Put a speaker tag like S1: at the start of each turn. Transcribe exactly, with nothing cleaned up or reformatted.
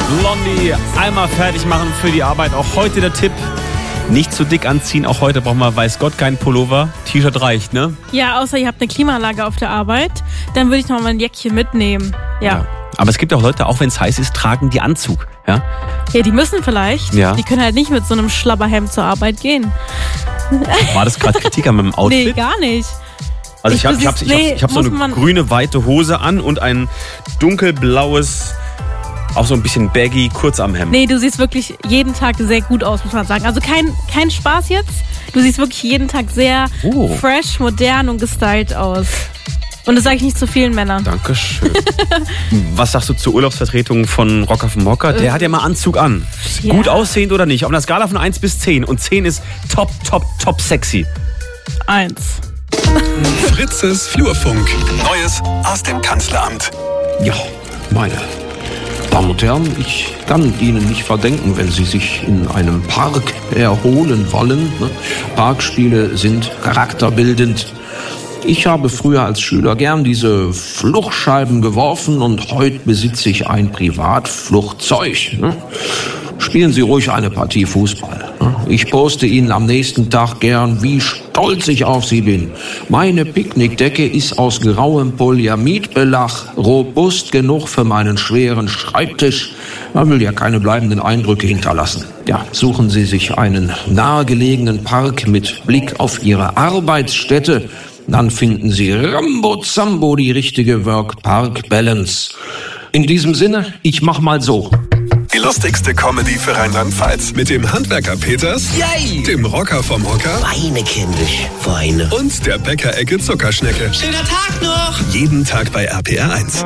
S1: Blondie einmal fertig machen für die Arbeit. Auch heute der Tipp, nicht zu dick anziehen. Auch heute brauchen wir, weiß Gott, keinen Pullover. T-Shirt reicht, ne?
S2: Ja, außer ihr habt eine Klimaanlage auf der Arbeit. Dann würde ich noch mal ein Jäckchen mitnehmen. Ja.
S1: ja. Aber es gibt auch Leute, auch wenn es heiß ist, tragen die Anzug. Ja,
S2: ja, die müssen vielleicht.
S1: Ja.
S2: Die können halt nicht mit so einem Schlabberhemd zur Arbeit gehen.
S1: War das gerade Kritik an meinem Outfit?
S2: Nee, gar nicht.
S1: Also ich,
S2: Ich-
S1: habe
S2: du
S1: ich hab,
S2: siehst-
S1: ich hab,
S2: nee,
S1: ich hab so
S2: muss
S1: eine
S2: man-
S1: grüne, weite Hose an und ein dunkelblaues, auch so ein bisschen baggy Kurzarmhemd.
S2: Nee, du siehst wirklich jeden Tag sehr gut aus, muss man sagen. Also kein, kein Spaß jetzt. Du siehst wirklich jeden Tag sehr
S1: Oh.
S2: fresh, modern und gestylt aus. Und das sage ich nicht zu vielen Männern.
S1: Dankeschön. Was sagst du zur Urlaubsvertretung von Rocker vom Hocker? Der hat ja mal Anzug an.
S2: Ja.
S1: Gut aussehend oder nicht? Auf einer Skala von eins bis zehn. Und zehn ist top, top, top sexy.
S2: Eins.
S3: Fritzes Flurfunk. Neues aus dem Kanzleramt.
S4: Ja, meine Damen und Herren, ich kann Ihnen nicht verdenken, wenn Sie sich in einem Park erholen wollen. ne? Parkspiele sind charakterbildend. Ich habe früher als Schüler gern diese Fluchtscheiben geworfen und heute besitze ich ein Privatfluchtzeug. ne? Spielen Sie ruhig eine Partie Fußball. ne? Ich poste Ihnen am nächsten Tag gern, wie stolz ich auf Sie bin. Meine Picknickdecke ist aus grauem Polyamidbelag, robust genug für meinen schweren Schreibtisch. Man will ja keine bleibenden Eindrücke hinterlassen. Ja, suchen Sie sich einen nahegelegenen Park mit Blick auf Ihre Arbeitsstätte. Dann finden Sie Rambo Zambo die richtige Work-Park-Balance. In diesem Sinne, ich mach mal so.
S3: Die lustigste Comedy für Rheinland-Pfalz mit dem Handwerker Peters,
S5: Yay!
S3: dem Rocker vom Hocker
S5: Weine, kindisch, Weine.
S3: und der Bäckerecke Zuckerschnecke.
S5: Schöner Tag noch!
S3: Jeden Tag bei R P R eins.